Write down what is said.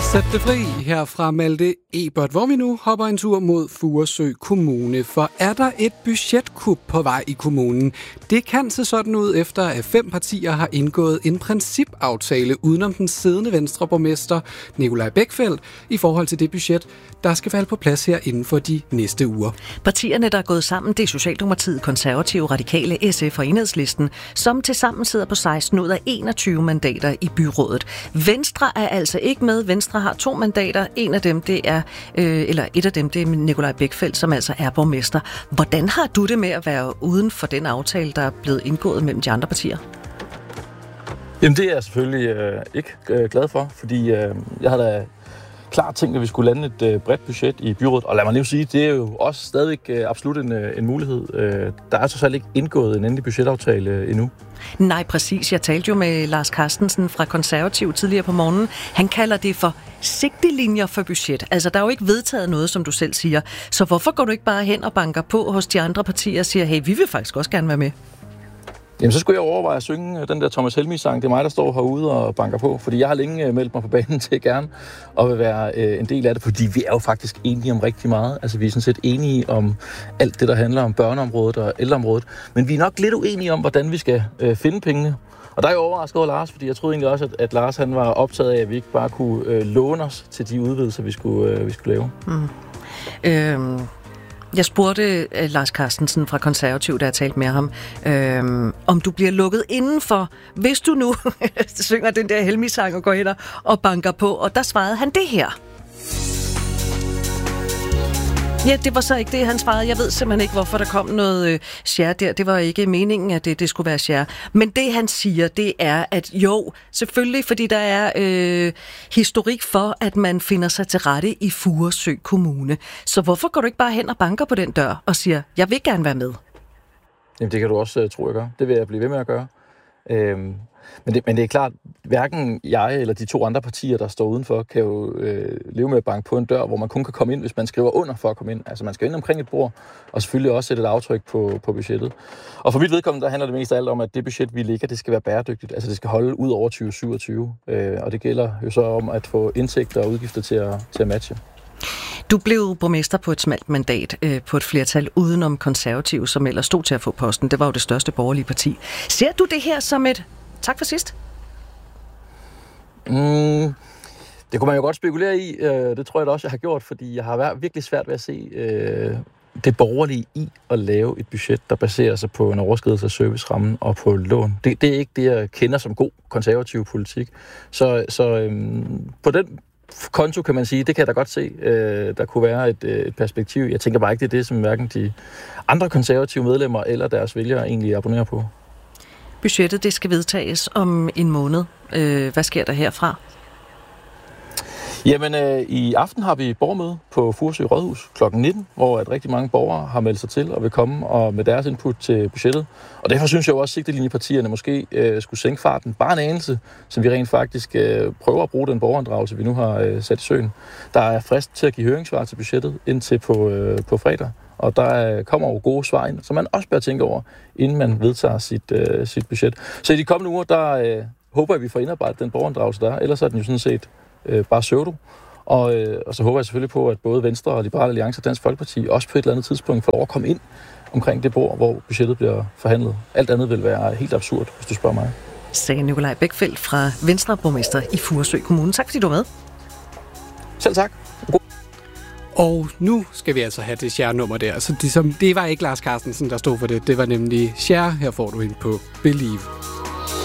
Sæt det fri her fra Malte Ebert, hvor vi nu hopper en tur mod Furesø Kommune. For er der et budgetkup på vej i kommunen? Det kan se sådan ud, efter at 5 partier har indgået en principaftale udenom den siddende venstreborgmester Nikolaj Bækfeldt i forhold til det budget, der skal falde på plads her inden for de næste uger. Partierne, der er gået sammen, det er Socialdemokratiet, Konservative, Radikale, SF og Enhedslisten, som tilsammen sidder på 16 ud af 21 mandater i byrådet. Venstre er altså ikke med. Venstre har 2 mandater. Et af dem, det er Nikolaj Bækfeldt, som altså er borgmester. Hvordan har du det med at være uden for den aftale, der er blevet indgået mellem de andre partier? Jamen det er jeg selvfølgelig ikke glad for, fordi jeg har da klart tænkt, at vi skulle lande et bredt budget i byrådet. Og lad mig lige sige, det er jo også stadigvæk absolut en mulighed. Der er så ikke indgået en endelig budgetaftale endnu. Nej, præcis. Jeg talte jo med Lars Carstensen fra Konservativ tidligere på morgenen. Han kalder det for sigtelinjer for budget. Altså, der er jo ikke vedtaget noget, som du selv siger. Så hvorfor går du ikke bare hen og banker på hos de andre partier og siger, hey, vi vil faktisk også gerne være med? Jamen, så skulle jeg overveje at synge den der Thomas Helmig-sang. Det er mig, der står herude og banker på, fordi jeg har længe meldt mig på banen til gerne og vil være en del af det, fordi vi er jo faktisk enige om rigtig meget. Altså, vi er sådan set enige om alt det, der handler om børneområdet og ældreområdet, men vi er nok lidt uenige om, hvordan vi skal finde pengene. Og der er jeg overrasket over Lars, fordi jeg troede egentlig også, at Lars han var optaget af, at vi ikke bare kunne låne os til de udvidelser, vi skulle lave. Jeg spurgte Lars Carstensen fra Konservativ, da jeg talte med ham, om du bliver lukket indenfor, hvis du nu synger den der Helmig-sang og går hen og banker på. Og der svarede han det her. Ja, det var så ikke det, han svarede. Jeg ved simpelthen ikke, hvorfor der kom noget share der. Det var ikke meningen, at det skulle være share. Men det, han siger, det er, at jo, selvfølgelig, fordi der er historik for, at man finder sig til rette i Furesø Kommune. Så hvorfor går du ikke bare hen og banker på den dør og siger, jeg vil gerne være med? Jamen, det kan du også tro, jeg gør. Det vil jeg blive ved med at gøre. Men det er klart, hverken jeg eller de 2 andre partier, der står udenfor, kan jo leve med at banke på en dør, hvor man kun kan komme ind, hvis man skriver under for at komme ind. Altså man skal ind omkring et bord, og selvfølgelig også sætte et aftryk på budgettet. Og for mit vedkommende, der handler det mest af alt om, at det budget, vi ligger, det skal være bæredygtigt. Altså det skal holde ud over 2027. Og det gælder jo så om at få indtægter og udgifter til at matche. Du blev borgmester på et smalt mandat på et flertal udenom Konservative, som ellers stod til at få posten. Det var jo det største borgerlige parti. Ser du det her som et tak for sidst? Det kunne man jo godt spekulere i. Det tror jeg da også, jeg har gjort, fordi jeg har virkelig svært ved at se det borgerlige i at lave et budget, der baserer sig på en overskridelse af servicerammen og på lån. Det er ikke det, jeg kender som god konservativ politik. Så på den konto kan man sige, det kan jeg da godt se, der kunne være et perspektiv. Jeg tænker bare ikke, det er det, som hverken de andre konservative medlemmer eller deres vælgere egentlig abonnerer på. Budgettet, det skal vedtages om en måned. Hvad sker der herfra? Jamen, i aften har vi borgermøde på Furesø Rådhus kl. 19, hvor at rigtig mange borgere har meldt sig til og vil komme og med deres input til budgettet. Og derfor synes jeg jo også, at sigtelinjepartierne måske skulle sænke farten bare en anelse, som vi rent faktisk prøver at bruge den borgerinddragelse, vi nu har sat i søen. Der er frist til at give høringssvar til budgettet indtil på fredag. Og der kommer jo gode svar ind, som man også bør tænke over, inden man vedtager sit budget. Så i de kommende uger, der håber jeg, vi får indarbejdet den borgerinddragelse der. Ellers er den jo sådan set bare pseudo. Og så håber jeg selvfølgelig på, at både Venstre og Liberal Alliance og Dansk Folkeparti også på et eller andet tidspunkt får lov at komme ind omkring det bord, hvor budgettet bliver forhandlet. Alt andet vil være helt absurd, hvis du spørger mig. Sagde Nikolaj Bækfeldt fra Venstre, borgmester i Furesø Kommune. Tak fordi du var med. Selv tak. Og nu skal vi altså have det share-nummer der. Så det var ikke Lars Carstensen, der stod for det. Det var nemlig share. Her får du ind på Believe.